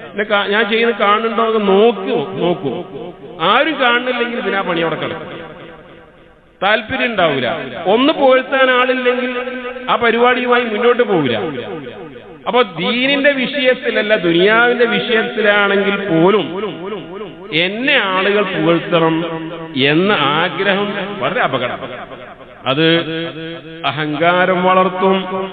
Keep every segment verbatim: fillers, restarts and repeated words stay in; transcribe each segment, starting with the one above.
ഞാൻ ചെയ്യുന്നത് കാണുന്നുണ്ടോ എന്ന് നോക്കൂ നോക്കൂ ആരും കാണുന്നില്ലെങ്കിൽ പിന്നെ ആ പണി അവിടെ കിടക്കും. താല്പര്യം ഉണ്ടാവില്ല. ഒന്ന് പോഴ്ത്താൻ ആളില്ലെങ്കിൽ ആ പരിപാടിയുമായി മുന്നോട്ട് പോവില്ല. അപ്പൊ ദീനിന്റെ വിഷയത്തിലല്ല, ദുനിയാവിന്റെ വിഷയത്തിലാണെങ്കിൽ പോലും എന്നെ ആളുകൾ പുകഴ്ത്തണം എന്ന ആഗ്രഹം വളരെ അപകടം. അത് അഹങ്കാരം വളർത്തും.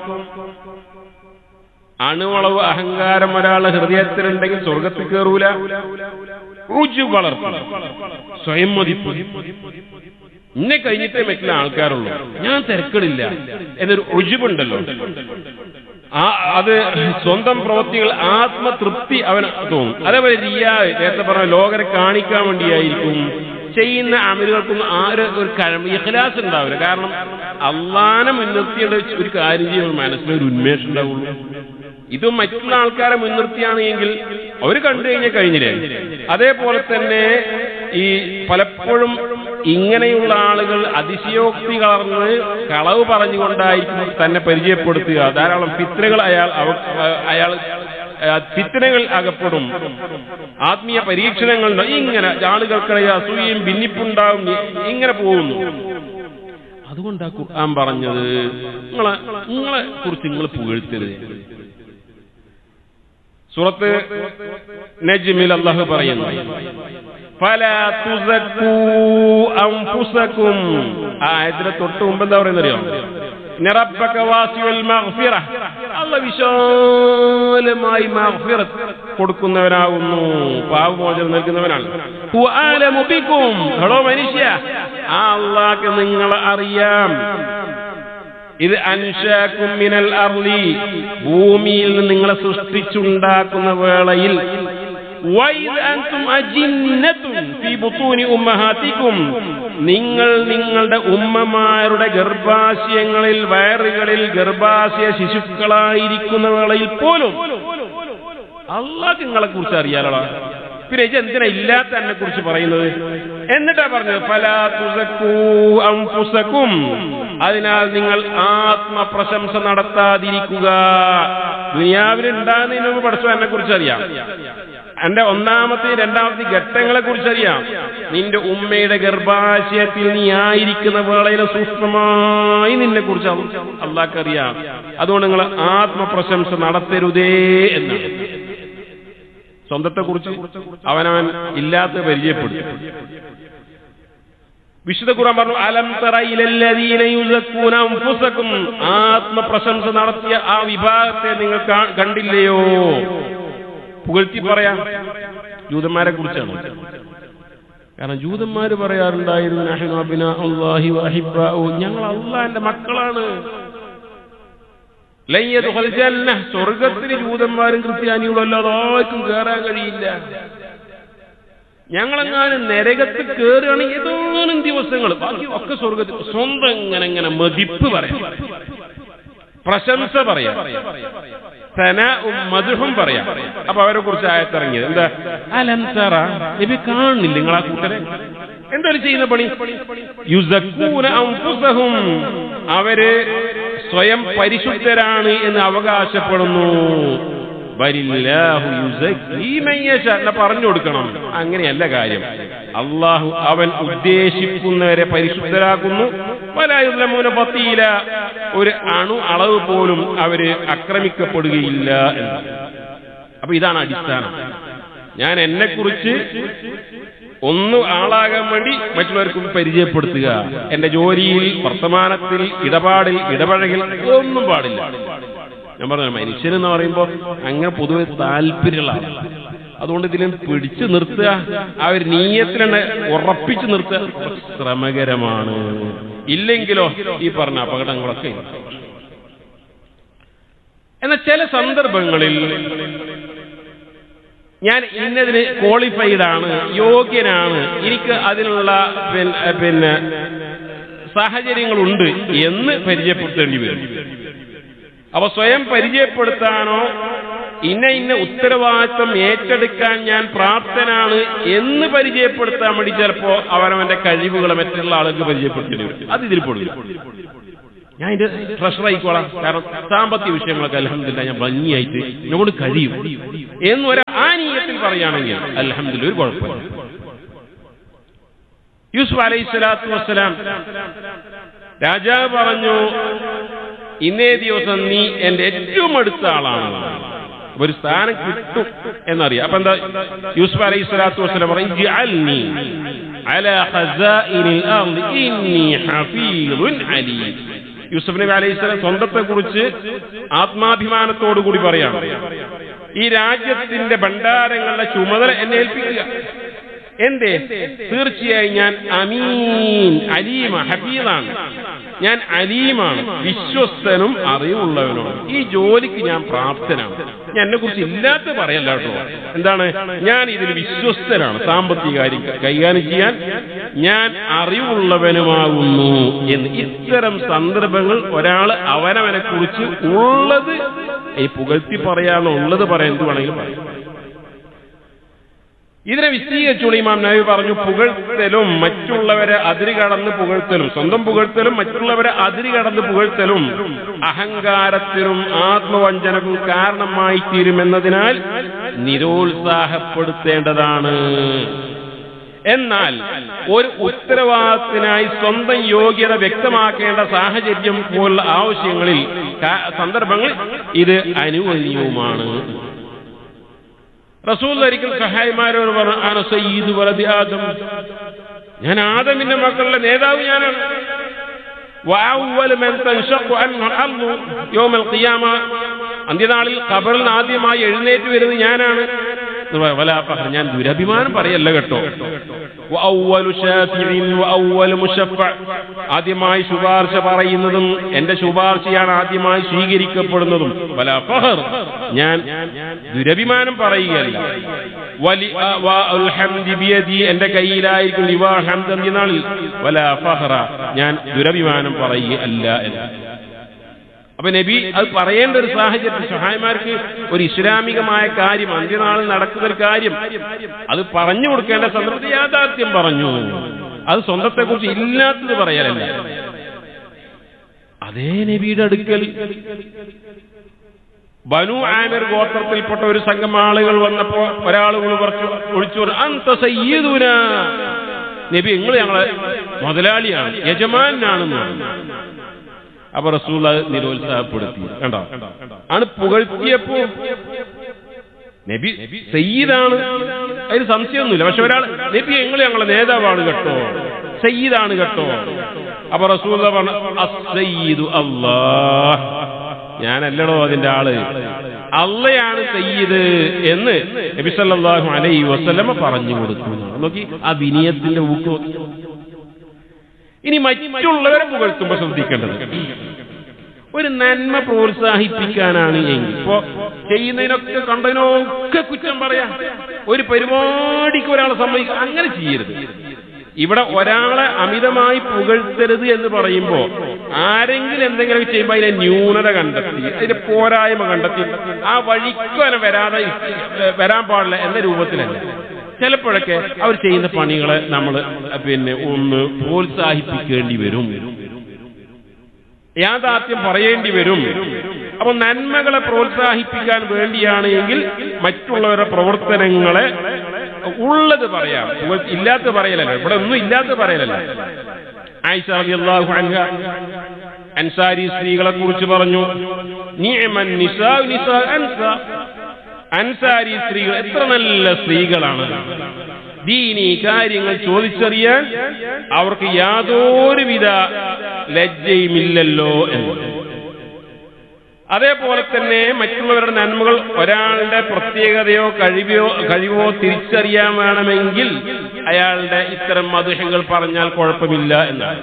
അണുവളവ് അഹങ്കാരം ഒരാളുടെ ഹൃദയത്തിലുണ്ടെങ്കിൽ സ്വർഗത്തിൽ കയറൂല. ഊജ് വളർത്തും, സ്വയം മതിപ്പ്. ഇന്നെ കഴിഞ്ഞിട്ടേ മറ്റുള്ള ആൾക്കാരുള്ളൂ, ഞാൻ തിരക്കിടില്ല എന്നൊരു ഒഴിവുണ്ടല്ലോ. ആ അത് സ്വന്തം പ്രവൃത്തികൾ ആത്മതൃപ്തി അവന് തോന്നും. അതേപോലെ റിയാ, നേരത്തെ പറഞ്ഞ ലോകരെ കാണിക്കാൻ വേണ്ടിയായിരിക്കും ചെയ്യുന്ന അമലുകൾക്കൊന്നും ആര് ഒരു ഇഖ്ലാസ് ഉണ്ടാവില്ല. കാരണം അള്ളാനെ മുൻനിർത്തിയുള്ള ഒരു കാര്യം ചെയ്യുമ്പോൾ മനസ്സിലൊരു ഉന്മേഷം ഉണ്ടാവുള്ളൂ. ഇത് മറ്റുള്ള ആൾക്കാരെ മുൻനിർത്തിയാണ് എങ്കിൽ അവർ കണ്ടു കഴിഞ്ഞാൽ കഴിഞ്ഞില്ലേ. അതേപോലെ തന്നെ ഈ പലപ്പോഴും ഇങ്ങനെയുള്ള ആളുകൾ അതിശയോക്തി കളർന്ന് കളവ് പറഞ്ഞുകൊണ്ടായിരിക്കും തന്നെ പരിചയപ്പെടുത്തുക. ധാരാളം ഫിത്നകൾ അയാൾ അയാൾ ഫിത്നകൾ അകപ്പെടും. ആത്മീയ പരീക്ഷണങ്ങൾ ഇങ്ങനെ ആളുകൾക്കിടയിൽ അസൂയയും ഭിന്നിപ്പുണ്ടാവും. ഇങ്ങനെ പോകുന്നു. അതുകൊണ്ടാ ഖുർആൻ പറഞ്ഞത് നിങ്ങളെ നിങ്ങളെ കുറിച്ച് നിങ്ങൾ പുകഴ്ത്തരുത്. സൂറത്ത് നജ്മിൽ അല്ലാഹു പറയുന്നു, ഫലാ തുസക്കൂ അൻഫുസകും. ആ ആയത്തിലെ തൊട്ട് മുമ്പ് എന്താ പറയുന്നറിയോ? റബ്ബക വാസിഉൽ മഗ്ഫിറ, അല്ലാഹു വിശാലമായി മഗ്ഫിറത്ത് കൊടുക്കുന്നവനാകുന്നു, പാപമോചനം നൽകുന്നവനാണ്. ഹുവ അലമു ബികും, ഹലോ മനുഷ്യ, ആ അല്ലാഹുക്ക് നിങ്ങളെ അറിയാം. ഇത് അൻശാകും മിനൽ അർളി, ഭൂമിയിൽ നിന്ന് നിങ്ങളെ സൃഷ്ടിച്ചുണ്ടാക്കുന്ന വേളയിൽ, വൈദ് അൻതും അജിന്നതുൻ ഫീ ബുതൂനി ഉമ്മഹാതികും, നിങ്ങൾ നിങ്ങളുടെ ഉമ്മമാരുടെ ഗർഭാശയങ്ങളിൽ വയറുകളിൽ ഗർഭാശയ ശിശുക്കളായിരിക്കുന്ന വേളയിൽ പോലും അല്ലാഹു നിങ്ങളെ കുറിച്ച് അറിയാലോ. പിന്നെ ഇത് എന്തിനാ ഇല്ലാത്ത എന്നെ കുറിച്ച് പറയുന്നത്? എന്നിട്ടാ പറഞ്ഞത് ഫലാ തുസക്കൂ അൻഫുസകും, അതിനാൽ നിങ്ങൾ ആത്മപ്രശംസ നടത്താതിരിക്കുക. ദുനിയാവിൽ ഉണ്ടാകുന്നതിന് മുമ്പ് പഠിച്ചോ എന്നെ കുറിച്ച് അറിയാം, എന്റെ ഒന്നാമത്തെ രണ്ടാമത്തെ ഘട്ടങ്ങളെ കുറിച്ചറിയാം. നിന്റെ ഉമ്മയുടെ ഗർഭാശയത്തിൽ നീ ആയിരിക്കുന്ന വേളയിൽ സൂക്ഷ്മമായി നിന്നെ കുറിച്ച് അല്ലാഹുക്കറിയാം. അതുകൊണ്ട് നിങ്ങൾ ആത്മപ്രശംസ നടത്തരുതേ എന്നാണ്. സ്വന്തത്തെ കുറിച്ച് അവനവൻ ഇല്ലാത്ത പരിചയപ്പെടും. വിശുദ്ധ ഖുർആൻ പറഞ്ഞു, അലം തറ ഇലല്ലദീന യുസക്കൂന അൻഫുസകും, ആത്മപ്രശംസ നടത്തിയ ആ വിഭാഗത്തെ നിങ്ങൾ കണ്ടില്ലയോ? പുകഴ്ത്തി പറയാം ജൂതന്മാരെ കുറിച്ചാണ്. കാരണം ജൂതന്മാര് പറയാറുണ്ടായിരുന്നു, നഹ്നു അബ്നാഉല്ലാഹി വഅഹിബ്ബാഉ, ഞങ്ങൾ അല്ലാഹുവിന്റെ മക്കളാണ്. ലൻ യദ്ഖുൽ ജന്ന, സ്വർഗ്ഗത്തിൽ ജൂതന്മാരും ക്രിസ്ത്യാനികളും അല്ലാതെ ആർക്കും കയറാൻ കഴിയില്ല. ഞങ്ങളെങ്ങാനും നരകത്തിൽ കയറുകയാണെങ്കിൽ ഏതാനും ദിവസങ്ങൾ, ബാക്കി ഒക്കെ സ്വർഗ്ഗത്തിൽ. സ്വന്തം ഇങ്ങനെ ഇങ്ങനെ മതിപ്പ് പറയാം, പ്രശംസ പറയാം, സനാഉം മദ്ഹും പറയാം. അപ്പൊ അവരെ കുറിച്ച് ആയത്തിറങ്ങിയത് എന്താ? അലം തറ, നബി കാണുന്നില്ല നിങ്ങളാ കൂട്ടരെ എന്തൊരു ചെയ്യുന്ന പണി? യുസക്കൂന അൻഫുസഹും, അവര് സ്വയം പരിശുദ്ധരാണ് എന്ന് അവകാശപ്പെടുന്നു. ബലില്ലാഹു യുസക്കി മൻ യശാ, പറഞ്ഞു കൊടുക്കണം. അങ്ങനെയല്ല കാര്യം. അള്ളാഹു അവൻ ഉദ്ദേശിക്കുന്നവരെ പരിശുദ്ധരാക്കുന്നു. വലാ യുസ്ലമൂന ഫതീല, ഒരു അണു അളവ് പോലും അവര് ആക്രമിക്കപ്പെടുകയില്ല എന്ന്. അപ്പൊ ഇതാണ് അടിസ്ഥാനം. ഞാൻ എന്നെ കുറിച്ച് ഒന്ന് ആളാകാൻ വേണ്ടി മറ്റുള്ളവർക്കും പരിചയപ്പെടുത്തുക. എന്റെ ജോലിയിൽ, വർത്തമാനത്തിൽ, ഇടപാടിൽ, ഇടപഴകിൽ ഒന്നും പാടില്ല. ഞാൻ പറഞ്ഞു, മനുഷ്യനെന്ന് പറയുമ്പോൾ അങ്ങനെ പൊതുവെ താല്പര്യമുള്ള ആളാണ്. അതുകൊണ്ട് ഇതിലും പിടിച്ചു നിർത്തുക, ആ ഒരു നീയത്തിലാണ് ഉറപ്പിച്ചു നിർത്തുക ശ്രമകരമാണ്. ഇല്ലെങ്കിലോ ഈ പറഞ്ഞ അപകടങ്ങളൊക്കെ. എന്നാൽ ചില സന്ദർഭങ്ങളിൽ ഞാൻ ഇന്നതിന് ക്വാളിഫൈഡ് ആണ്, യോഗ്യനാണ്, എനിക്ക് അതിനുള്ള പിന്നെ സാഹചര്യങ്ങളുണ്ട് എന്ന് പരിചയപ്പെടുത്തേണ്ടി വരും. അപ്പൊ സ്വയം പരിചയപ്പെടുത്താനോ ഇന്ന ഇന്ന ഉത്തരവാദിത്വം ഏറ്റെടുക്കാൻ ഞാൻ പ്രാപ്തനാണ് എന്ന് പരിചയപ്പെടുത്താൻ വേണ്ടി ചിലപ്പോ അവനവന്റെ കഴിവുകളെ മറ്റുള്ള ആളുകൾക്ക് പരിചയപ്പെടുത്തേണ്ടി വരും. അത് ഇതിൽ പെടില്ല. ഞാൻ ഇതിന്റെ ട്രഷറർ ആയിക്കോളാം, കാരണം സാമ്പത്തിക വിഷയങ്ങളൊക്കെ അൽഹംദുലില്ലാഹ് ഞാൻ ഭംഗിയായിട്ട് എന്നോട് കഴിയും എന്നൊരു ആനീയത്തിൽ പറയുകയാണെങ്കിൽ അൽഹംദുലില്ലാഹ് ഒരു കുഴപ്പമില്ല. യൂസുഫ് അലൈഹിസ്സലാത്തു വസ്സലാം രാജാവ് പറഞ്ഞു, ഇന്നേ ദിവസം നീ എന്റെ ഏറ്റവും അടുത്ത ആളാണ്, ഒരു സ്ഥാനം കിട്ടും എന്നറിയാം. അപ്പൊ എന്താ യൂസുഫ് അലൈഹിസ്സലാത്തു വസ്സലാം പറയും, ഇജ്അൽനി അലാ ഖസാഇനിൽ അർദി ഇന്നി ഹഫീദുൻ അലീം. യൂസുഫ് നബി അലൈഹിസ്സലാം സ്വന്തത്തെ കുറിച്ച് ആത്മാഭിമാനത്തോടു കൂടി പറയാണ്, ഈ രാജ്യത്തിന്റെ ഭണ്ഡാരങ്ങളുടെ ചുമതല എന്നെ ഏൽപ്പിക്കുക. എന്തേ? തീർച്ചയായും ഞാൻ അമീൻ, അലീമ, ഹഫീദാണ്, ഞാൻ അലീമാണ്, വിശ്വസ്തനും അറിവുള്ളവനുമാണ്, ഈ ജോലിക്ക് ഞാൻ പ്രാപ്തനാണ്. ഞാൻ എന്നെ കുറിച്ച് ഇല്ലാത്ത പറയല്ല കേട്ടോ, എന്താണ്, ഞാൻ ഇതിൽ വിശ്വസ്തനാണ്, സാമ്പത്തിക കാര്യം കൈകാര്യം ചെയ്യാൻ ഞാൻ അറിവുള്ളവനുമാകുന്നു എന്ന്. ഇത്തരം സന്ദർഭങ്ങൾ ഒരാൾ അവനവനെ കുറിച്ച് ഉള്ളത് ഈ പുകഴ്ത്തി പറയാനോ ഉള്ളത് പറയാൻ എന്ത് വേണമെങ്കിലും പറയാം. ഇതിനെ വിശദീകരിച്ചുകൊണ്ട് ഇമാം നബവി പറഞ്ഞു, പുകഴ്ത്തലും മറ്റുള്ളവരെ അതിര് കടന്ന് പുകഴ്ത്തലും, സ്വന്തം പുകഴ്ത്തലും മറ്റുള്ളവരെ അതിര് കടന്ന് പുകഴ്ത്തലും അഹങ്കാരത്തിനും ആത്മവഞ്ചനക്കും കാരണമായി തീരുമെന്നതിനാൽ നിരുത്സാഹപ്പെടുത്തേണ്ടതാണ്. എന്നാൽ ഒരു ഉത്തരവാദിത്തത്തിനായി സ്വന്തം യോഗ്യത വ്യക്തമാക്കേണ്ട സാഹചര്യം പോലുള്ള ആവശ്യങ്ങളിൽ, സന്ദർഭങ്ങളിൽ ഇത് അനുവദനീയവുമാണ്. റസൂൽ ഒരിക്കൽ സഹായിമാരോട് പറഞ്ഞു, അന സയ്യിദു വലദി ആദം, ഞാൻ ആദമിന്റെ മക്കളുടെ നേതാവ് ഞാനാണ്. വഅവ്വലു മൻ തൻഷഖു അൻഹു അർളു യൗമൽ ഖിയാമ, അന്ത്യനാളിൽ ഖബറിൽ നിന്ന് ആദ്യമായി എഴുന്നേറ്റ് വരുന്നത് ഞാനാണ്. വലാ ഫഖർ, ഞാൻ ദുരഭിമാനം പറയല്ല കേട്ടോ. വഅവ്വലു ശാഫിഇൻ വഅവ്വലു മുശഫ്ഫഅ, ആദ്യമായി ശുപാർശ പറയുന്നതും എന്റെ ശുപാർശയാണ് ആദ്യമായി സ്വീകരിക്കപ്പെടുന്നതും. വലാ ഫഖർ, ഞാൻ ദുരഭിമാനം പറയുകയല്ല. വലി വഅൽ ഹംദി ബിയദി, എന്റെ കയ്യിലായിരിക്കും ലിവാ ഹംദ് അന്ത്യനാളിൽ. വലാ ഫഖറ, ഞാൻ ദുരഭിമാനം പറയുകയല്ല എന്ന്. അപ്പൊ നബി അത് പറയേണ്ട ഒരു സാഹചര്യത്തിൽ സഹായിമാർക്ക് ഒരു ഇസ്ലാമികമായ കാര്യം, അന്ത്യനാളിൽ നടക്കുന്ന ഒരു കാര്യം, അത് പറഞ്ഞു കൊടുക്കേണ്ട സന്ദർഭത്തിൽ യാഥാർത്ഥ്യം പറഞ്ഞു. അത് സ്വന്തത്തെ കുറിച്ച് ഇല്ലാത്തത് പറയലല്ല. അതേ നബിയുടെ അടുക്കൽ ബനു ആമിർ ഗോത്രത്തിൽപ്പെട്ട ഒരു സംഘം ആളുകൾ വന്നപ്പോ ഒരാൾ വിളിച്ചു, അന്ത സയ്യിദുനാ, നബി നിങ്ങൾ ഞങ്ങളെ മുതലാളിയാണ്, യജമാനാണെന്ന് പറഞ്ഞു. അപ്പൊ റസൂൽ നിരുത്സാഹപ്പെടുത്തി. കണ്ടോ, ആണ് പുകഴ്ത്തിയപ്പോ നബി സയ്യിദാണ്, അതിന് സംശയമൊന്നുമില്ല. പക്ഷെ ഒരാൾ നബി നിങ്ങൾ ഞങ്ങളെ നേതാവാണ് കേട്ടോ, സയ്യിദാണ് കേട്ടോ. അപ്പൊ റസൂൽ പറഞ്ഞു, അസ്സയ്യിദു അല്ലാഹ്, ഞാനല്ലടോ അതിന്റെ ആള്, അള്ളയാണ് സയ്യിദ് എന്ന് നബി സല്ലല്ലാഹു അലൈഹി വസല്ലമ പറഞ്ഞു കൊടുത്തു. നോക്കി ആ വിനയത്തിന്റെ ഊക്ക്. ഇനി മറ്റുള്ളവരെ പുകഴ്ത്തുമ്പോൾ ശ്രദ്ധിക്കേണ്ടത്, ഒരു നന്മ പ്രോത്സാഹിപ്പിക്കാനാണ് എങ്കിൽ, ഇപ്പോ ചെയ്യുന്നതിനൊക്കെ കണ്ടതിനൊക്കെ കുറ്റം പറയാം, ഒരു പരിപാടിക്ക് ഒരാളെ സമ്മതിക്കുക, അങ്ങനെ ചെയ്യരുത്. ഇവിടെ ഒരാളെ അമിതമായി പുകഴ്ത്തരുത് എന്ന് പറയുമ്പോ ആരെങ്കിലും എന്തെങ്കിലും ചെയ്യുമ്പോൾ അതിനെ ന്യൂനത കണ്ടെത്തി, അതിന്റെ പോരായ്മ കണ്ടെത്തി ആ വഴിക്ക് അവനെ വരാതെ വരാൻ പാടില്ല എന്ന രൂപത്തിലല്ല. ചിലപ്പോഴൊക്കെ അവർ ചെയ്യുന്ന പണികളെ നമ്മൾ പിന്നെ ഒന്ന് പ്രോത്സാഹിപ്പിക്കേണ്ടി വരും, യാഥാർത്ഥ്യം പറയേണ്ടി വരും. അപ്പൊ നന്മകളെ പ്രോത്സാഹിപ്പിക്കാൻ വേണ്ടിയാണ് എങ്കിൽ മറ്റുള്ളവരുടെ പ്രവർത്തനങ്ങളെ ഉള്ളത് പറയാം, ഇല്ലാത്ത പറയലല്ല. ഇവിടെ ഒന്നും ഇല്ലാത്ത പറയലല്ല. ആയിഷ റളിയല്ലാഹു അൻഹ അൻസാരി സ്ത്രീകളെ കുറിച്ച് പറഞ്ഞു, നിഅമൻ നിസാ നിസാ അൻസാ, അൻസാരി സ്ത്രീകൾ എത്ര നല്ല സ്ത്രീകളാണ്, ദീനീ കാര്യങ്ങൾ ചോദിച്ചറിയാൻ അവർക്ക് യാതൊരുവിധ ലജ്ജയുമില്ലല്ലോ എന്ന്. അതേപോലെ തന്നെ മറ്റുള്ളവരുടെ നന്മകൾ ഒരാളുടെ പ്രത്യേകതയോ കഴിവോ കഴിവോ തിരിച്ചറിയാൻ വേണമെങ്കിൽ അയാളുടെ ഇത്തരം മദ്ഹുകൾ പറഞ്ഞാൽ കുഴപ്പമില്ല എന്നാണ്.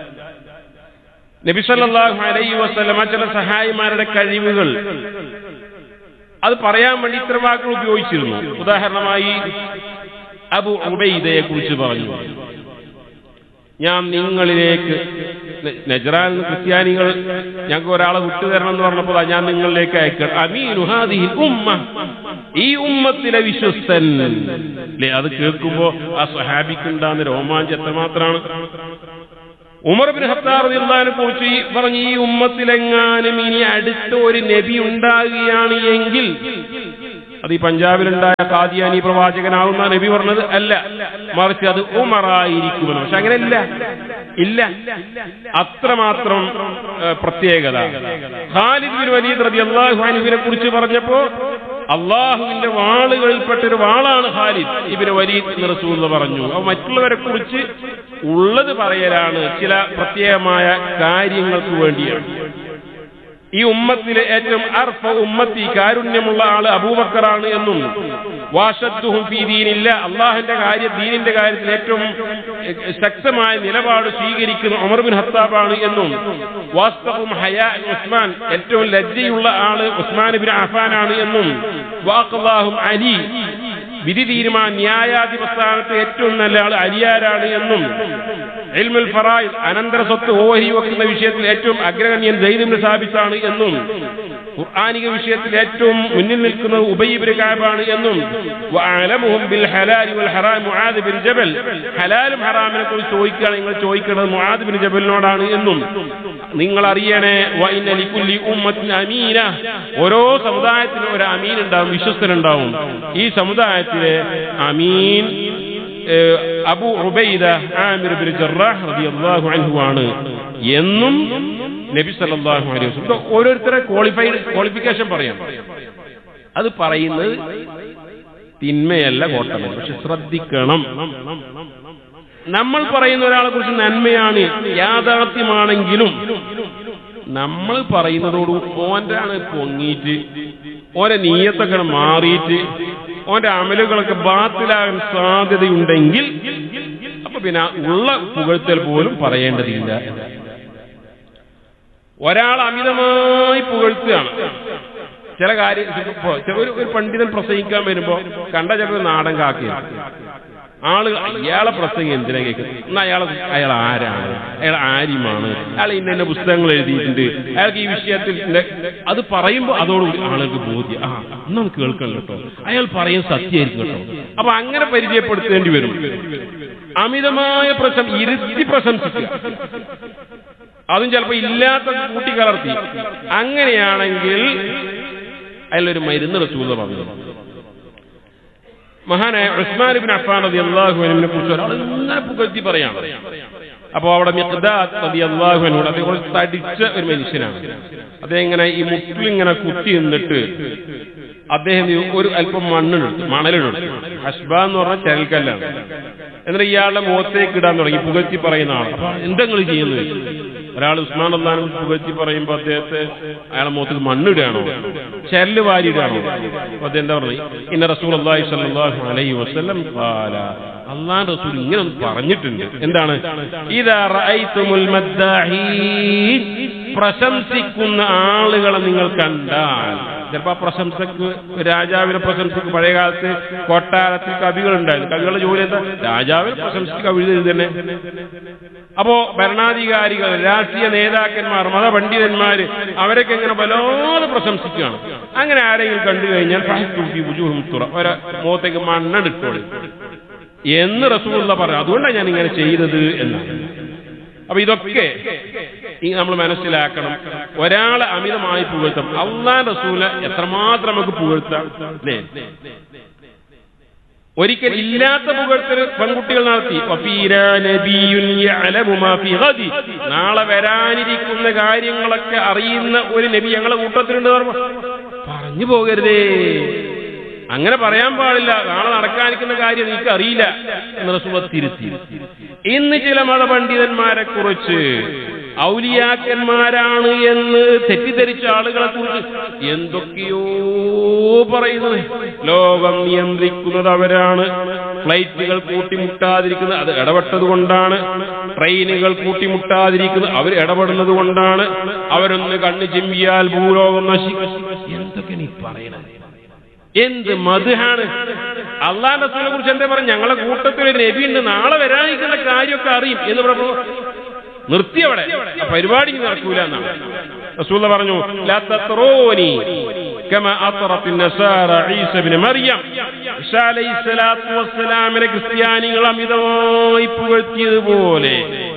നബി സല്ലല്ലാഹു അലൈഹി വസല്ലമ ചില സഹായിമാരുടെ കഴിവുകൾ അത് പറയാൻ വേണ്ടി ഇത്തരം വാക്കുകൾ ഉപയോഗിച്ചിരുന്നു. ഉദാഹരണമായി അബു ഉബൈദയെ കുറിച്ച് പറഞ്ഞു, ഞാൻ നിങ്ങളിലേക്ക്, നജ്റാൻ ക്രിസ്ത്യാനികൾ ഞങ്ങൾക്ക് ഒരാളെ വിട്ടുതരണം എന്ന് പറഞ്ഞപ്പോൾ ഞാൻ നിങ്ങളിലേക്ക് അയക്കണം, അമീനു ഹാദിഹിൽ ഉമ്മ, ഈ ഉമ്മത്തിലെ വിശ്വസ്തൻ. അല്ലേ, അത് കേൾക്കുമ്പോ ആ സ്വഹാബിക്കുണ്ടാകുന്ന രോമാഞ്ചം എത്രമാത്രമാണ്. ഉമർ ഇബ്നു ഖത്താബ് റളിയല്ലാഹു അൻഹു കുറിച്ച് പറഞ്ഞു, ഈ ഉമ്മത്തിലെങ്ങാനും ഇനി അടുത്ത ഒരു നബി ഉണ്ടാകുകയാണ് എങ്കിൽ അത് ഈ പഞ്ചാബിലുണ്ടായ ഖാദിയാനി പ്രവാചകനാവുന്ന നബി പറഞ്ഞത് അല്ല, മറിച്ച് അത് ഉമറായിരിക്കുമെന്ന്. പക്ഷെ അങ്ങനെയല്ല, ഇല്ല, അത്രമാത്രം പ്രത്യേകത. ഖാലിദ് ബിൻ വലീദ് റളിയല്ലാഹു അൻഹുവിനെ കുറിച്ച് പറഞ്ഞപ്പോ അള്ളാഹുവിന്റെ വാളുകളിൽപ്പെട്ടൊരു വാളാണ് ഖാലിദ് ഇബ്നു വലീദ് എന്ന് റസൂൽ പറഞ്ഞു. അപ്പൊ മറ്റുള്ളവരെ കുറിച്ച് ഉള്ളത് പറയലാണ്, ചില പ്രത്യേകമായ കാര്യങ്ങൾക്ക് വേണ്ടിയാണ്. ഈ ഉമ്മത്തിലെ ഏറ്റവും അർഫ ഉമ്മത്തി, കാരുണ്യമുള്ള ആള് അബൂബക്കറാണ് എന്നും വാശദ്ദുഹും ഫീ ദീനില്ല, അള്ളാഹുവിന്റെ കാര്യം ദീനിന്റെ കാര്യത്തിൽ ഏറ്റവും ശക്തമായ നിലപാട് സ്വീകരിക്കുന്ന ഉമർ ബിൻ ഖത്താബാണ് എന്നും വാസ്തവം ഹയാ ഉസ്മാൻ, ഏറ്റവും ലജ്ജയുള്ള ആള് ഉസ്മാൻ ബിൻ അഫ്ഫാനാണ് എന്നും വാഖല്ലാഹും അലി, വിധി തീരുമാന ന്യായാധിപ സ്ഥാനത്ത് ഏറ്റവും നല്ല ആൾ അലിയാരാണ് എന്നും ഇൽമുൽ ഫറായിദ്, അനന്തര സ്വത്ത് ഓഹരി വെക്കുന്ന വിഷയത്തിൽ ഏറ്റവും അഗ്രഗണ്യൻ സയ്യിദ് ഇബ്നു സാബിത്താണ് എന്നും ഖുർആനിക വിഷയത്തിൽ ഏറ്റവും മുന്നിൽ നിൽക്കുന്നത് ഉബയ്യ് ഇബ്നു കഅബാണ് എന്നും വഅലമുഹും ബിൽ ഹലാലി വൽ ഹറാം മുആദ് ബിൻ ജബൽ, ഹലാലും ഹറാമിനെ കുറിച്ച് ചോദിക്കുകയാണ് നിങ്ങൾ ചോദിക്കുന്നത് മുആദ് ബിൻ ജബലിനോടാണ് എന്നും നിങ്ങൾ അറിയണേ. വ ഇന്ന ലികുല്ലി ഉമ്മത്തിൻ അമീന, ഓരോ സമുദായത്തിനും ഒരു അമീൻ ഉണ്ടാവും, വിശ്വസ്തനുണ്ടാവും. ഈ സമുദായത്തിലെ അമീൻ അബൂ ഉബൈദ ആമിർ ബിൻ ജറാഹ് റളിയല്ലാഹു അൻഹു ആണ് എന്നും നബി സല്ലല്ലാഹു അലൈഹി വസല്ലം ഓരോരുത്തരെ ക്വാളിഫൈഡ് ക്വാളിഫിക്കേഷൻ പറയാം. അത് പറയുന്നത് തിന്മയല്ല, കോട്ടമല്ല. പക്ഷെ ശ്രദ്ധിക്കണം, നമ്മൾ പറയുന്ന ഒരാളെ കുറിച്ച് നന്മയാണ്, യാഥാർത്ഥ്യമാണെങ്കിലും നമ്മൾ പറയുന്നതോട് ഓൻ്റെ ആണ് പൊങ്ങിയിട്ട് ഓരോ നീയത്തൊക്കെ മാറിയിട്ട് ഓന്റെ അമലുകളൊക്കെ ബാത്തിലാകാൻ സാധ്യതയുണ്ടെങ്കിൽ അപ്പൊ പിന്നെ ഉള്ള പുകഴ്ത്തൽ പോലും പറയേണ്ടതില്ല. ഒരാൾ അമിതമായി പുകഴ്ത്തുകയാണ്, ചില കാര്യം ഒരു ഒരു പണ്ഡിതൻ പ്രസംഗിക്കാൻ വരുമ്പോ കണ്ട ചിലപ്പോൾ നാടൻ കാക്കിയാണ് ആള്, അയാളെ പ്രസംഗം എന്തിനാ കേൾക്കുന്നത്? എന്നാ അയാളെ അയാൾ ആരാണ്, അയാൾ ആര്യമാണ്, അയാൾ ഇന്ന ഇന്ന പുസ്തകങ്ങൾ എഴുതിയിട്ടുണ്ട്, അയാൾക്ക് ഈ വിഷയത്തിൽ അത് പറയുമ്പോൾ അതോടുകൂടി ആളുകൾക്ക് ബോധ്യം, ആ നമുക്ക് കേൾക്കണം കേട്ടോ, അയാൾ പറയും സത്യമായിരിക്കും കേട്ടോ. അപ്പൊ അങ്ങനെ പരിചയപ്പെടുത്തേണ്ടി വരും. അമിതമായ പ്രശം ഇരുത്തി പ്രശംസിക്കുക, അതും ചിലപ്പോ ഇല്ലാത്ത കൂട്ടിക്കലർത്തി. അങ്ങനെയാണെങ്കിൽ അയാളൊരു മരുന്ന് റസൂൽ പറഞ്ഞു. മഹാനായ ഉസ്മാൻ ഇബ്നു അഫ്ഫാൻ റളിയല്ലാഹു അൻഹുവിനെ കുറിച്ച് ഒരാൾ ഇങ്ങനെ പുകഴ്ത്തി പറയാം. അപ്പൊ അവിടെ മിഖ്ദാദ് റളിയല്ലാഹു അൻഹു, അദ്ദേഹം തടിച്ച ഒരു മനുഷ്യനാണ്. അദ്ദേഹം ഇങ്ങനെ ഈ മുട്ടിലിങ്ങനെ കുത്തി നിന്നിട്ട് അദ്ദേഹം ഒരു അല്പം മണ്ണെടുത്തു, മണലെടുത്തു, ഹസ്ബ എന്ന് പറഞ്ഞാൽ ചരൽക്കല്ലാണ്. എന്നിട്ട് ഇയാളുടെ മുഖത്തേക്ക് ഇടാൻ തുടങ്ങി, പുകഴ്ത്തി പറയുന്ന ആൾ. അപ്പൊ എന്തെങ്കിലും ചെയ്യുന്നത് ഒരാൾ ഉസ്മാൻ റളിയല്ലാഹു അൻഹു പുകഴ്ത്തി പറയുമ്പോ അദ്ദേഹത്തെ അയാളെ മുഖത്തേക്ക് മണ്ണിടുകയാണോ, ചരല് വാരിയിടുകയാണോ? അപ്പൊ അദ്ദേഹം എന്താ പറഞ്ഞു, ഇന്ന റസൂലുള്ളാഹി സ്വല്ലല്ലാഹു അലൈഹി വസല്ലം ഖാല, അല്ലാഹുവിന്റെ റസൂൽ ഇങ്ങനെ ഒന്ന് പറഞ്ഞിട്ടുണ്ട്. എന്താണ്? ഇദാ റഅയ്തുമുൽ മദ്ദാഹീൻ, പ്രശംസിക്കുന്ന ആളുകളെ നിങ്ങൾ കണ്ടാൽ. ചിലപ്പോ ആ പ്രശംസക്ക്, രാജാവിനെ പ്രശംസിക്ക് പഴയ കാലത്ത് കൊട്ടാരത്തിൽ കവികളുണ്ടായിരുന്നു. കവികളുടെ ജോലി എന്താ? രാജാവിനെ പ്രശംസിച്ച് കവിത തന്നെ. അപ്പോ ഭരണാധികാരികൾ, രാഷ്ട്രീയ നേതാക്കന്മാർ, മതപണ്ഡിതന്മാര് അവരൊക്കെ എങ്ങനെ വല്ലാതെ പ്രശംസിക്കുകയാണ്. അങ്ങനെ ആരെങ്കിലും കണ്ടു കഴിഞ്ഞാൽ ഒര മുഖത്തേക്ക് മണ്ണെടുത്തോളി എന്ന് റസൂലുള്ള പറഞ്ഞു. അതുകൊണ്ടാണ് ഞാൻ ഇങ്ങനെ ചെയ്തത് എന്നാണ്. അപ്പൊ ഇതൊക്കെ നമ്മൾ മനസ്സിലാക്കണം. ഒരാളെ അമിതമായി പുകഴ്ത്താം, അല്ലാഹുവിന്റെ റസൂല് എത്രമാത്രം നമുക്ക് പുകഴ്ത്താം അല്ലേ? ഒരിക്കൽ ഇല്ലാത്ത പുകഴ്ത്തൽ പെൺകുട്ടികൾ നടത്തി. നാളെ വരാനിരിക്കുന്ന കാര്യങ്ങളൊക്കെ അറിയുന്ന ഒരു നബി ഞങ്ങളെ കൂട്ടത്തിലുണ്ട്. പറഞ്ഞു പോകരുതേ, അങ്ങനെ പറയാൻ പാടില്ല. നാളെ നടക്കാനിരിക്കുന്ന കാര്യം എനിക്ക് അറിയില്ല എന്ന് റസൂൽ തിരുത്തി. ഇന്ന് ചില മതപണ്ഡിതന്മാരെ കുറിച്ച്, ഔലിയാക്കന്മാരാണ് എന്ന് തെറ്റിദ്ധരിച്ച ആളുകളെ കുറിച്ച് എന്തൊക്കെയോ പറയുന്നത്. ലോകം നിയന്ത്രിക്കുന്നത് അവരാണ്, ഫ്ലൈറ്റുകൾ കൂട്ടിമുട്ടാതിരിക്കുന്നത് അത് ഇടപെട്ടത് കൊണ്ടാണ്, ട്രെയിനുകൾ കൂട്ടിമുട്ടാതിരിക്കുന്നത് അവർ ഇടപെടുന്നത് കൊണ്ടാണ്, അവരൊന്ന് കണ്ണ് ചിമ്പിയാൽ ഭൂലോകം നശിക്കും. എന്തൊക്കെ നീ പറയണത്? എന്ത് മദ്ഹാണ്? അല്ലാഹുവിന്റെ റസൂലിനെ കുറിച്ച് എന്താ പറഞ്ഞു? ഞങ്ങളെ കൂട്ടത്തിൽ ഒരു നബിയുണ്ട്, നാളെ വരാനിരിക്കുന്ന കാര്യമൊക്കെ അറിയും എന്ന് പറഞ്ഞു. നിർത്തിയവിടെ പരിപാടി നടക്കൂല എന്നാണ് റസൂൽ പറഞ്ഞു. ലാ തത്റൂനി കമാ അത്റത് നസാറ ഈസ ഇബ്നു മറിയം, ഈസാ അലൈഹിസ്സലാത്തു വസ്സലാമിനെ ക്രിസ്ത്യാനികൾ അമിതമായി പുകഴ്ത്തിയതുപോലെ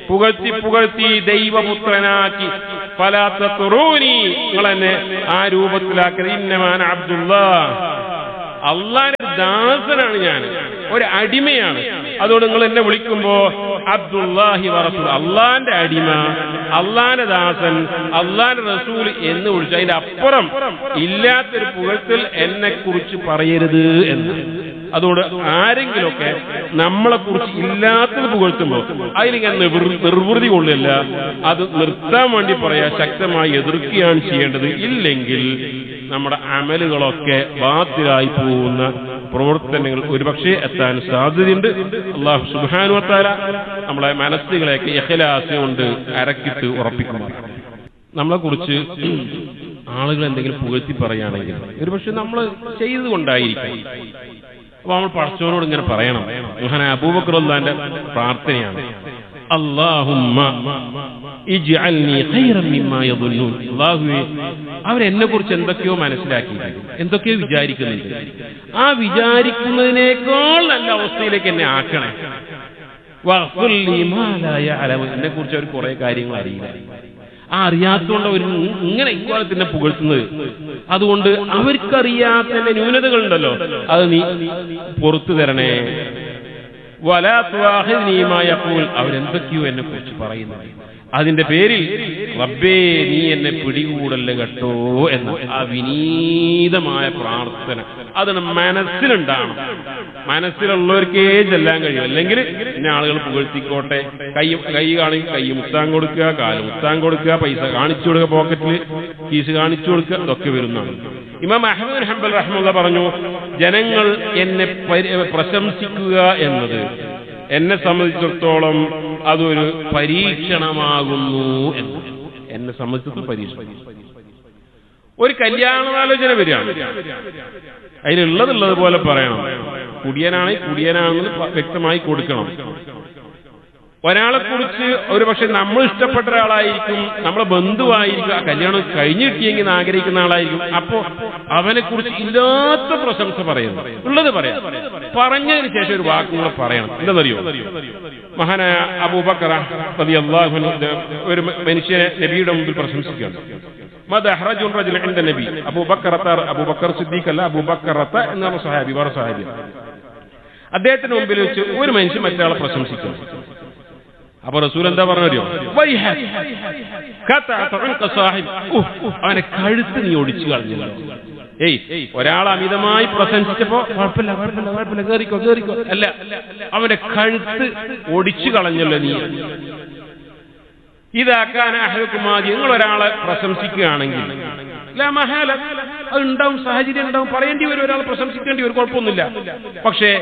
പുകഴ്ത്തി പുകഴ്ത്തി ദൈവപുത്രനാക്കി ഫലാ തത്റൂനി നിങ്ങളെന്നെ ആ രൂപത്തിലാക്കരുത് ഇന്നമാന അബ്ദുല്ലാഹ് അള്ളാന്റെ ദാസനാണ് ഞാൻ ഒരു അടിമയാണ് അതുകൊണ്ട് നിങ്ങൾ എന്നെ വിളിക്കുമ്പോ അബ്ദുല്ലാഹി വറസൂൽ അള്ളാന്റെ അടിമ അള്ളാന്റെ ദാസൻ അള്ളാന്റെ റസൂൽ എന്ന് വിളിച്ചു അതിന്റെ അപ്പുറം ഇല്ലാത്തൊരു പുകഴ്ത്തൽ എന്നെ കുറിച്ച് പറയരുത് എന്ന് അതുകൊണ്ട് ആരെങ്കിലുമൊക്കെ നമ്മളെ കുറിച്ച് ഇല്ലാത്തത് പുകഴ്ത്തുമ്പോ അതിലിങ്ങനെ നിർവൃതി കൊള്ളില്ല അത് നിർത്താൻ വേണ്ടി പറയാ ശക്തമായി എതിർക്കുകയാണ് ചെയ്യേണ്ടത് ഇല്ലെങ്കിൽ നമ്മുടെ അമലുകളൊക്കെ ബാത്തിലായി പോകുന്ന പ്രവർത്തനങ്ങൾ ഒരുപക്ഷെ എത്താൻ സാധ്യതയുണ്ട് അല്ലാഹു സുബ്ഹാനഹു വ തആല നമ്മളെ മനസ്സുകളെയൊക്കെ ഇഖ്ലാസ് കൊണ്ട് അരക്കിട്ട് ഉറപ്പിക്കുമാറാകട്ടെ നമ്മളെ കുറിച്ച് ആളുകൾ എന്തെങ്കിലും പുകഴ്ത്തി പറയുകയാണെങ്കിൽ ഒരുപക്ഷെ നമ്മൾ ചെയ്തുകൊണ്ടായിരിക്കും അപ്പൊ നമ്മൾ പടച്ചവനോട് ഇങ്ങനെ പറയണം മഹാനായ അബൂബക്കർ റളിയല്ലാഹുവിന്റെ പ്രാർത്ഥനയാണ് അല്ലാഹുമ്മ ഇജ്അൽനി ഖൈറൻ മിമ്മാ യദുന്നൂൻ അല്ലാഹുവേ അവരെന്നെ കുറിച്ച് എന്തൊക്കെയോ മനസ്സിലാക്കിയിട്ടുണ്ട് എന്തൊക്കെയോ വിചാരിക്കുന്നുണ്ട് ആ വിചാരിക്കുന്നതിനേക്കാൾ നല്ല അവസ്ഥയിലേക്ക് എന്നെ ആക്കണേ വഖ്ഫിർ ലീ മാ ലാ യഅലമു എന്നെ കുറിച്ച് അവർ കുറെ കാര്യങ്ങൾ അറിയില്ല ആ അറിയാത്തതുകൊണ്ട് അവർ ഇങ്ങനെ ഇക്കാലത്തിനെ പുകഴ്ത്തുന്നത് അതുകൊണ്ട് അവർക്കറിയാത്ത ന്യൂനതകളുണ്ടല്ലോ അത് നീ പുറത്തു തരണേ വലാ തുആഖിദ്നീ മാ യഖൂൽ അവരെന്തൊക്കെയോ എന്നെ കുറിച്ച് പറയുന്നത് അതിന്റെ പേരിൽ റബ്ബേ നീ എന്നെ പിടികൂടല്ലേ കേട്ടോ എന്ന ആ വിനീതമായ പ്രാർത്ഥന അതിന് മനസ്സിലുണ്ടാവണം മനസ്സിലുള്ളവർക്കേ ചെല്ലാൻ കഴിയും അല്ലെങ്കിൽ പിന്നെ ആളുകൾ പുകഴ്ത്തിക്കോട്ടെ കൈ കൈ കാണി കൈ മുത്താൻ കൊടുക്കുക കാല് മുത്താൻ കൊടുക്കുക പൈസ കാണിച്ചു കൊടുക്കുക പോക്കറ്റിൽ കീസ് കാണിച്ചു കൊടുക്കുക ഇതൊക്കെ വരുന്നതാണ് ഇമാം അഹ്മദ് ബിൻ ഹംബൽ റഹ്മത്തുള്ളാഹി പറഞ്ഞു ജനങ്ങൾ എന്നെ പ്രശംസിക്കുക എന്നത് എന്നെ സംബന്ധിച്ചിടത്തോളം അതൊരു പരീക്ഷണമാകുന്നു എന്ന് എന്നെ സംബന്ധിച്ചിടത്തോളം പരീക്ഷണം ഒരു കല്യാണാലോചന വരികയാണ് അതിലുള്ളതുള്ളത് പോലെ പറയണം കുടിയനാണെങ്കിൽ കുടിയനാണെന്ന് വ്യക്തമായി കൊടുക്കണം ഒരാളെ കുറിച്ച് ഒരു പക്ഷെ നമ്മൾ ഇഷ്ടപ്പെട്ട ഒരാളായിരിക്കും നമ്മളെ ബന്ധുവായിരിക്കും ആ കല്യാണം കഴിഞ്ഞു കിട്ടിയെങ്കിൽ ആഗ്രഹിക്കുന്ന ആളായിരിക്കും അപ്പോ അവനെ കുറിച്ച് ഇല്ലാത്ത പ്രശംസ പറയുന്നു ഉള്ളത് പറയാം പറഞ്ഞതിന് ശേഷം ഒരു വാക്കും കൂടെ പറയണം എന്താണെന്നറിയോ മഹാനായ അബൂബക്കർ റളിയല്ലാഹു അൻഹു ഒരു മനുഷ്യനെ നബിയുടെ മുമ്പിൽ പ്രശംസിക്കുകയാണ് മദഹ റജുൽ റജുൽ ഇൻദ നബി അബൂബക്കർ അബൂബക്കർ സിദ്ദീഖ് അല്ല അബൂബക്കർ എന്ന സ്വഹാബി വേറെ സ്വഹാബി അദ്ദേഹത്തിന് മുമ്പിൽ വെച്ച് ഒരു മനുഷ്യൻ മറ്റൊരാളെ പ്രശംസിക്കുന്നു അപ്പൊ റസൂൽ എന്താ പറഞ്ഞോ അവനെ കഴുത്ത് നീ ഒടിച്ചു കളഞ്ഞു ഏയ് ഒരാൾ അമിതമായി പ്രശംസിച്ചപ്പോ കുഴപ്പമില്ല കുഴപ്പമില്ല കുഴപ്പമില്ല കേറിക്കോ കേറിക്കോ അല്ല അവന്റെ കഴുത്ത് ഒടിച്ചു കളഞ്ഞല്ലോ നീ ഇതാക്കാൻ അഹ്ലുക്കുമാതി നിങ്ങൾ ഒരാളെ പ്രശംസിക്കുകയാണെങ്കിൽ അതുണ്ടാവും സാഹചര്യം ഉണ്ടാവും പറയേണ്ടി വരും ഒരാളെ പ്രശംസിക്കേണ്ടി വരും കുഴപ്പമൊന്നുമില്ല പക്ഷേ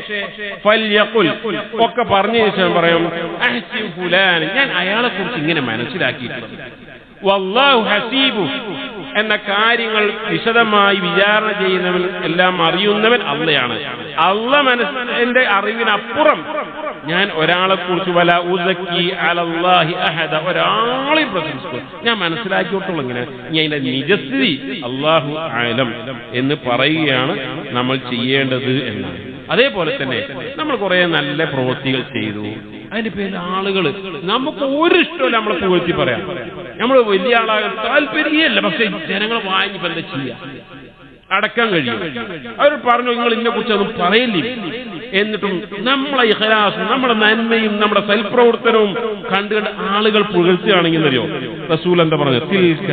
ഒക്കെ പറഞ്ഞ ശേഷം പറയും ഞാൻ അയാളെ കുറിച്ച് ഇങ്ങനെ മനസ്സിലാക്കിയിട്ടുണ്ട് വല്ലാഹു ഹസീബു എന്ന കാര്യങ്ങൾ വിശദമായി വിചാരണ ചെയ്യുന്നവൻ എല്ലാം അറിയുന്നവൻ അള്ളയാണ് അള്ള മനസ്സിന്റെ അറിവിനപ്പുറം ഞാൻ ഒരാളെ കുറിച്ച് വല ഉസക്കി അലല്ലാഹി അഹദ ഒരാളെ പ്രശംസിക്കും ഞാൻ മനസ്സിലാക്കിയിട്ടുള്ളൂ ഇങ്ങനെ ഇനി അതിന്റെ നിജസ്ഥിതി അല്ലാഹു അഅലം എന്ന് പറയുകയാണ് നമ്മൾ ചെയ്യേണ്ടത് എന്നാണ് അതേപോലെ തന്നെ നമ്മൾ കുറെ നല്ല പ്രവൃത്തികൾ ചെയ്തു അതിന്റെ പേരിൽ ആളുകൾ നമുക്ക് ഒരു ഇഷ്ടമല്ല നമ്മളെ പുകഴ്ത്തി പറയാം നമ്മൾ വലിയ ആളാകാൻ താല്പര്യമല്ല പക്ഷെ ജനങ്ങളെ വാങ്ങിപ്പോ എന്താ ചെയ്യാ അടക്കാൻ കഴിയും അവർ പറഞ്ഞു നിങ്ങൾ ഇതിനെ കുറിച്ച് ഒന്നും പറയില്ലേ എന്നിട്ടും നമ്മളെ ഇഖ്ലാസും നമ്മുടെ നന്മയും നമ്മുടെ സൽപ്രവർത്തനവും കണ്ടുകണ്ട് ആളുകൾ പുകഴ്ത്തുകയാണെങ്കിൽ അറിയോ റസൂൽ എന്താ പറഞ്ഞത്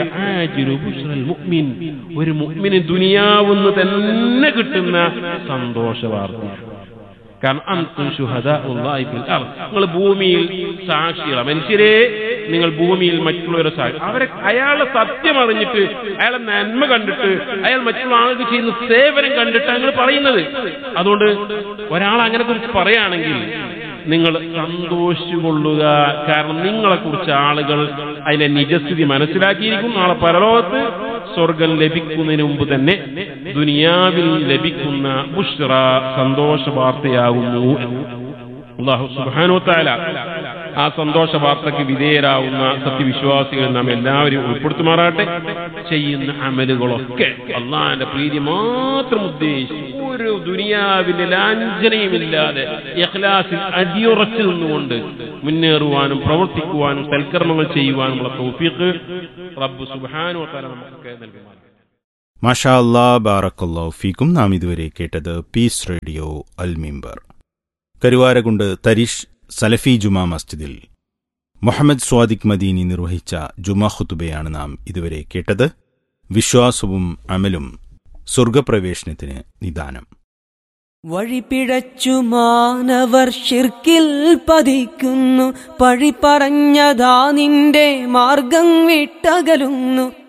ഒരു മുഅ്മിന് ദുനിയാവുന്ന് തന്നെ കിട്ടുന്ന സന്തോഷ വാർത്ത കാരണം അൻതും ശുഹദാഉല്ലാഹി ഫിൽ അർദ് നിങ്ങൾ ഭൂമിയിൽ സാക്ഷികളാണ് മനുഷ്യരെ നിങ്ങൾ ഭൂമിയിൽ മറ്റുള്ളവരെ സാക്ഷി അവരെ അയാളുടെ സത്യം അറിഞ്ഞിട്ട് അയാളെ നന്മ കണ്ടിട്ട് അയാൾ മറ്റുള്ള ആൾക്ക് ചെയ്യുന്ന സേവനം കണ്ടിട്ടാണ് നിങ്ങൾ പറയുന്നത് അതുകൊണ്ട് ഒരാൾ അങ്ങനെ കുറിച്ച് പറയുകയാണെങ്കിൽ നിങ്ങൾ സന്തോഷിച്ചുകൊള്ളുക കാരണം നിങ്ങളെ കുറിച്ച് ആളുകൾ അതിന്റെ നിജസ്ഥിതി മനസ്സിലാക്കിയിരിക്കും നാളെ പരലോകത്ത് സ്വർഗം ലഭിക്കുന്നതിന് മുമ്പ് തന്നെ ദുനിയാവിൽ ലഭിക്കുന്ന ബുശ്റ സന്തോഷ വാർത്തയാകുന്നു അല്ലാഹു സുബ്ഹാനഹു വ തആല ആ സന്തോഷ വാർത്തയ്ക്ക് വിധേയരാകുന്ന സത്യവിശ്വാസികൾ നാം എല്ലാവരും ഉൾപ്പെടുത്തുമാറാട്ടെ ചെയ്യുന്ന അമലുകളൊക്കെ അള്ളാഹിന്റെ പ്രീതി മാത്രം ഉദ്ദേശിച്ച് ഒരു ദുനിയാവിന്റെ ലാഞ്ചനയുമില്ലാതെ ഇഖ്ലാസിൽ അടിയുറച്ചു നിന്നുകൊണ്ട് മുന്നേറുവാനും പ്രവർത്തിക്കുവാനും സൽക്കർമ്മങ്ങൾ ചെയ്യുവാനുമുള്ള തൗഫീഖ് റബ്ബ് സുബ്ഹാനഹു വ തആല നമുക്ക് നൽകുമാറാകട്ടെ. മാഷാ അല്ലാഹ്, ബാറക്കല്ലാഹു ഫീക്കും. നാം ഇതുവരെ കേട്ടത് പീസ് റേഡിയോ അൽ മിമ്പർ. കരുവാരകുണ്ട് തരിഷ് സലഫി ജുമാ മസ്ജിദിൽ മുഹമ്മദ് സ്വാദിഖ് മദീനി നിർവഹിച്ച ജുമാ ഖുതുബയാണ് നാം ഇതുവരെ കേട്ടത്. വിശ്വാസവും അമലും സ്വർഗപ്രവേശനത്തിന് നിദാനം. വഴിപിഴച്ചു മാനവർ ശിർക്കിൽ പതിക്കുന്നു, പഴി പറഞ്ഞതാ നിന്റെ മാർഗം വിട്ടകലുന്നു.